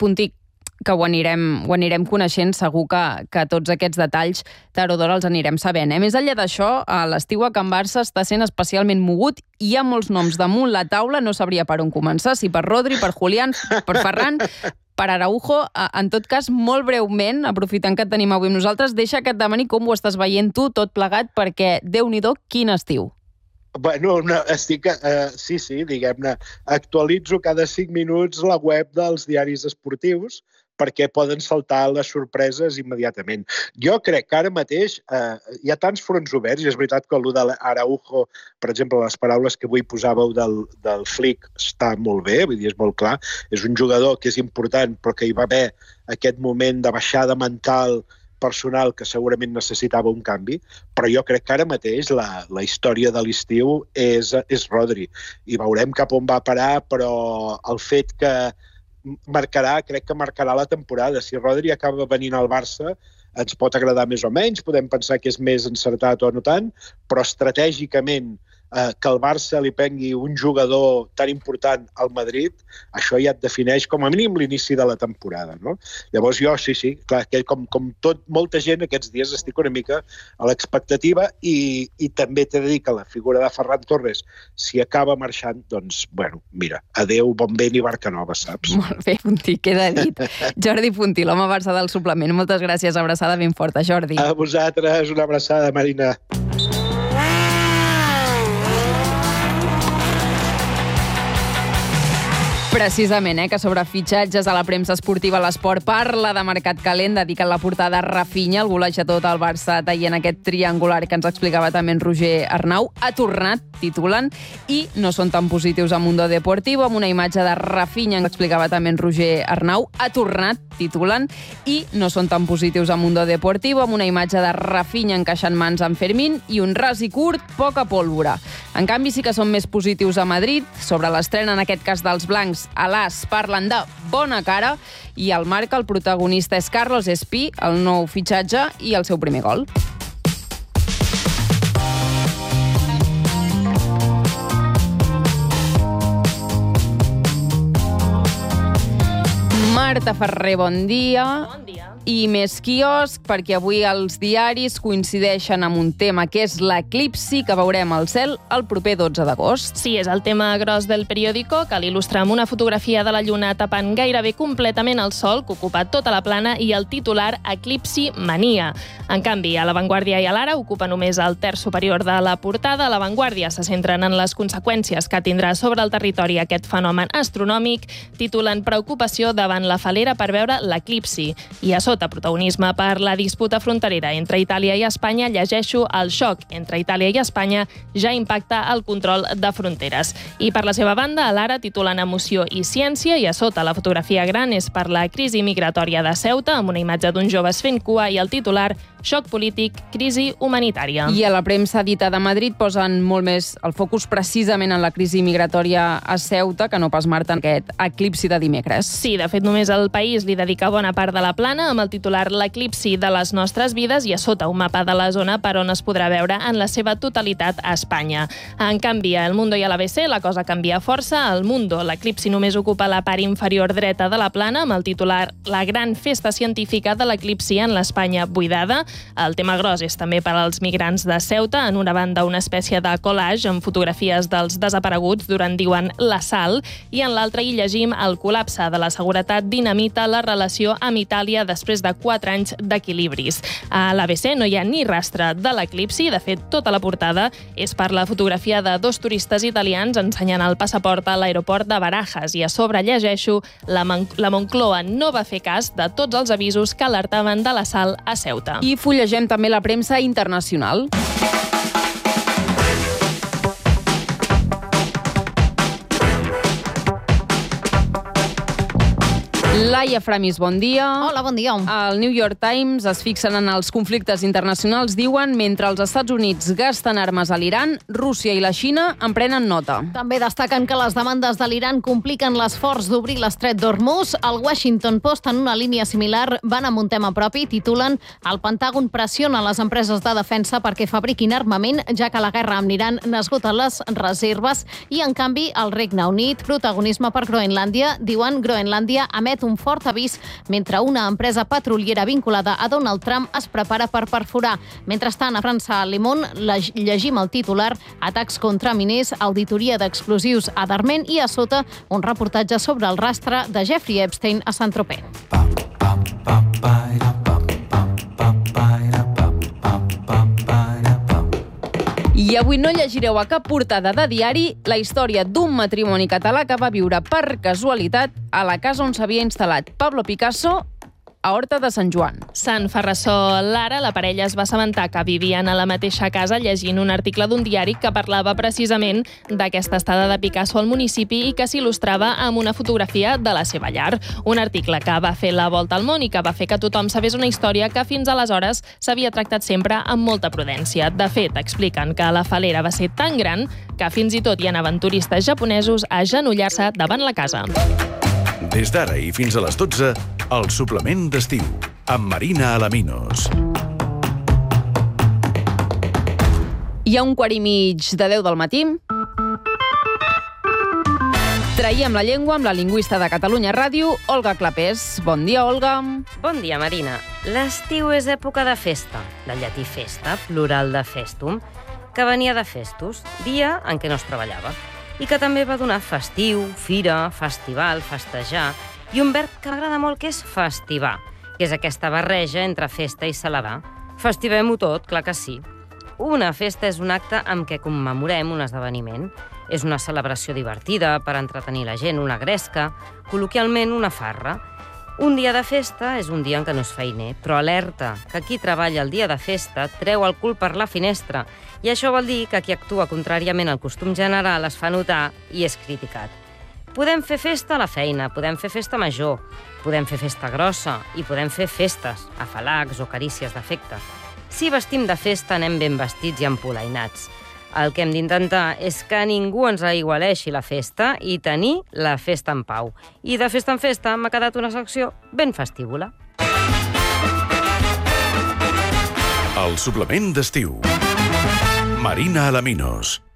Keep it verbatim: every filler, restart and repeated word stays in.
Puntí, que ho anirem, ho anirem coneixent, segur que, que tots aquests detalls tard o d'hora els anirem sabent. Eh? Més enllà d'això, l'estiu a Can Barça està sent especialment mogut i hi ha molts noms damunt la taula, no sabria per on començar, si per Rodri, per Julián, per Ferran, per Araujo. En tot cas, molt breument, aprofitant que et tenim avui amb nosaltres, deixa que et demani com ho estàs veient tu tot plegat, perquè Déu-n'hi-do, quin estiu. Bueno, no, estic, uh, sí, sí, diguem-ne, actualitzo cada cinc minuts la web dels diaris esportius perquè poden saltar les sorpreses immediatament. Jo crec que ara mateix eh, hi ha tants fronts oberts, i és veritat que allò de l'Araujo, per exemple, les paraules que avui posàveu del, del Flick està molt bé, vull dir, és molt clar, és un jugador que és important, però que hi va haver aquest moment de baixada mental personal que segurament necessitava un canvi, però jo crec que ara mateix la, la història de l'estiu és, és Rodri, i veurem cap on va parar, però el fet que marcarà, crec que marcarà la temporada. Si Rodri acaba venint al Barça, ens pot agradar més o menys, podem pensar que és més encertat o no tant, però estratègicament eh, que el Barça li prengui un jugador tan important al Madrid, això ja et defineix com a mínim l'inici de la temporada, no? Llavors jo, sí, sí, clar, que com, com tot, molta gent aquests dies estic una mica a l'expectativa i, i també t'he de dir que la figura de Ferran Torres, si acaba marxant, doncs, bueno, mira, adeu, bon vent i barca nova, saps? Molt bé, Puntí, queda dit. Jordi Puntí, l'home Barça del suplement. Moltes gràcies, abraçada ben forta, Jordi. A vosaltres, una abraçada, Marina. Precisament, eh, que sobre fitxatges a la premsa esportiva l'Esport parla de mercat calent, dedicat la portada a Rafinha, el golejador del Barça, traient aquest triangular que ens explicava també en Roger Arnau. Ha tornat, titulen, i no són tan positius a Mundo Deportivo, amb una imatge de Rafinha, que explicava també en Roger Arnau. Ha tornat, titulen, i no són tan positius a Mundo Deportivo, amb una imatge de Rafinha encaixant mans amb Fermín i un ras i curt, poca pólvora. En canvi, sí que són més positius a Madrid. Sobre l'estrena, en aquest cas dels blancs, a l'As parlen de bona cara i al Marca el protagonista és Carlos Espí, el nou fitxatge i el seu primer gol. Marta Ferrer, bon dia. Bon dia. I més quiosc, perquè avui els diaris coincideixen amb un tema que és l'eclipsi que veurem al cel el proper dotze d'agost. Sí, és el tema gros del periòdico, que l'il·lustra amb una fotografia de la lluna tapant gairebé completament el sol, que ocupa tota la plana, i el titular Eclipsi Mania. En canvi, a La Vanguardia i a l'Ara ocupa només el terç superior de la portada. A La Vanguardia se centren en les conseqüències que tindrà sobre el territori aquest fenomen astronòmic, titulen Preocupació davant la falera per veure l'eclipsi. I a sota protagonisme per la disputa fronterera entre Itàlia i Espanya, llegeixo el xoc entre Itàlia i Espanya ja impacta el control de fronteres. I per la seva banda, a l'Ara titulen Emoció i ciència, i a sota la fotografia gran és per la crisi migratòria de Ceuta, amb una imatge d'uns joves fent cua, i el titular Xoc polític, crisi humanitària. I a la premsa dita de Madrid posen molt més el focus precisament en la crisi migratòria a Ceuta, que no pas, Marta, en aquest eclipsi de dimecres. Sí, de fet, només El País li dedica bona part de la plana, amb el titular L'eclipsi de les nostres vides, i a sota un mapa de la zona per on es podrà veure en la seva totalitat a Espanya. En canvi, a El Mundo i a l'A B C la cosa canvia força. Al Mundo, l'eclipsi només ocupa la part inferior dreta de la plana, amb el titular La gran festa científica de l'eclipsi en l'Espanya buidada. El tema gros és també per als migrants de Ceuta, en una banda una espècie de collage amb fotografies dels desapareguts durant, diuen, l'assalt, i en l'altra hi llegim el col·lapse de la seguretat dinamita la relació amb Itàlia després de quatre anys d'equilibris. A l'A B C no hi ha ni rastre de l'eclipsi, de fet, tota la portada és per la fotografia de dos turistes italians ensenyant el passaport a l'aeroport de Barajas, i a sobre llegeixo la, Mon la Moncloa no va fer cas de tots els avisos que alertaven de l'assalt a Ceuta. I fullegem també la premsa internacional. Laia Framis, bon dia. Hola, bon dia. El New York Times es fixen en els conflictes internacionals, diuen, mentre els Estats Units gasten armes a l'Iran, Rússia i la Xina en prenen nota. També destaquen que les demandes de l'Iran compliquen l'esforç d'obrir l'estret d'Hormuz. El Washington Post, en una línia similar, van amb un tema propi, titulen El Pentàgon pressiona les empreses de defensa perquè fabriquin armament, ja que la guerra amb l'Iran n'esgota les reserves. I, en canvi, el Regne Unit, protagonisme per Groenlàndia, diuen Groenlàndia emet emet un fort avís mentre una empresa petroliera vinculada a Donald Trump es prepara per perforar. Mentrestant, a França, a Le Monde, llegim el titular: atacs contra miners, auditoria d'explosius a Darment i a sota un reportatge sobre el rastre de Jeffrey Epstein a Saint-Tropez. I avui no llegireu a cap portada de diari la història d'un matrimoni català que va viure per casualitat a la casa on s'havia instal·lat Pablo Picasso a Horta de Sant Joan. Sant Ferrassó Lara, la parella es va assabentar que vivien a la mateixa casa llegint un article d'un diari que parlava precisament d'aquesta estada de Picasso al municipi i que s'il·lustrava amb una fotografia de la seva llar. Un article que va fer la volta al món i que va fer que tothom sabés una història que fins aleshores s'havia tractat sempre amb molta prudència. De fet, expliquen que la falera va ser tan gran que fins i tot hi anaven turistes japonesos a agenollar-se davant la casa. Des d'ara i fins a les dotze, el suplement d'estiu, amb Marina Alaminos. Hi ha un quart i mig de deu del matí. Traiem la llengua amb la lingüista de Catalunya Ràdio, Olga Clapés. Bon dia, Olga. Bon dia, Marina. L'estiu és època de festa, del llatí festa, plural de festum, que venia de festus, dia en què no es treballava, i que també va donar festiu, fira, festival, festejar, i un verb que m'agrada molt, que és festivar, que és aquesta barreja entre festa i celebrar. Festivem-ho tot, clar que sí. Una festa és un acte amb què commemorem un esdeveniment. És una celebració divertida per entretenir la gent, una gresca, col·loquialment una farra. Un dia de festa és un dia en què no és feiner, però alerta, que qui treballa el dia de festa treu el cul per la finestra, i això vol dir que qui actua contràriament al costum general es fa notar i és criticat. Podem fer festa a la feina, podem fer festa major, podem fer festa grossa i podem fer festes, afalacs o carícies d'afecte. Si vestim de festa anem ben vestits i empolainats. El que hem d'intentar és que ningú ens aigualeixi la festa i tenir la festa en pau. I de festa en festa m'ha quedat una secció ben festívola. El suplement d'estiu. Marina Alaminos.